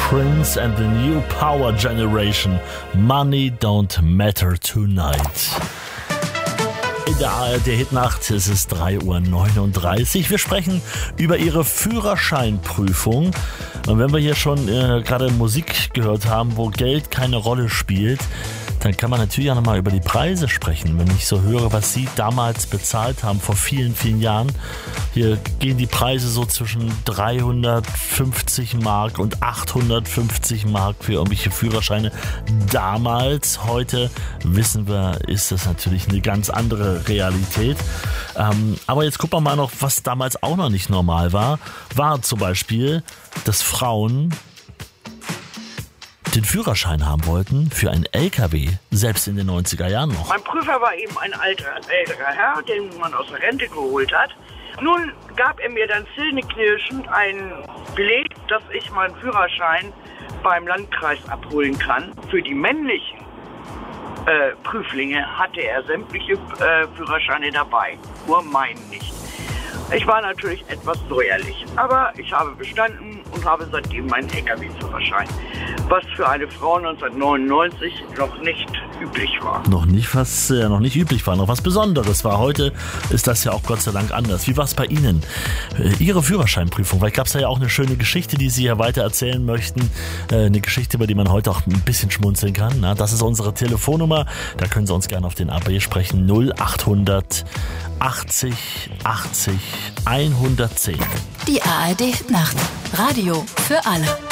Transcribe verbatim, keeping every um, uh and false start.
Prince and the New Power Generation. Money don't matter tonight. In der A R D-Hitnacht ist es drei Uhr neununddreißig. Wir sprechen über Ihre Führerscheinprüfung. Und wenn wir hier schon äh, gerade Musik gehört haben, wo Geld keine Rolle spielt, dann kann man natürlich auch nochmal über die Preise sprechen. Wenn ich so höre, was Sie damals bezahlt haben, vor vielen, vielen Jahren. Hier gehen die Preise so zwischen dreihundertfünfzig Mark und achthundertfünfzig Mark für irgendwelche Führerscheine. Damals, heute wissen wir, ist das natürlich eine ganz andere Realität. Ähm, aber jetzt gucken wir mal noch, was damals auch noch nicht normal war. War zum Beispiel, dass Frauen den Führerschein haben wollten für einen L K W, selbst in den neunziger Jahren noch. Mein Prüfer war eben ein alter, älterer Herr, den man aus der Rente geholt hat. Nun gab er mir dann zähneknirschend einen Beleg, dass ich meinen Führerschein beim Landkreis abholen kann. Für die männlichen äh, Prüflinge hatte er sämtliche äh, Führerscheine dabei, nur meinen nicht. Ich war natürlich etwas säuerlich, aber ich habe bestanden und habe seitdem meinen L K W-Führerschein, was für eine Frau neunzehnhundertneunundneunzig noch nicht üblich war. Noch nicht was, äh, noch nicht üblich war, noch was Besonderes war. Heute ist das ja auch Gott sei Dank anders. Wie war es bei Ihnen? Äh, Ihre Führerscheinprüfung, vielleicht gab es ja auch eine schöne Geschichte, die Sie hier weiter erzählen möchten. Äh, eine Geschichte, über die man heute auch ein bisschen schmunzeln kann. Na, das ist unsere Telefonnummer, da können Sie uns gerne auf den A B sprechen. null achthundert achtzig achtzig hundertzehn. Die A R D-Nacht. Radio für alle.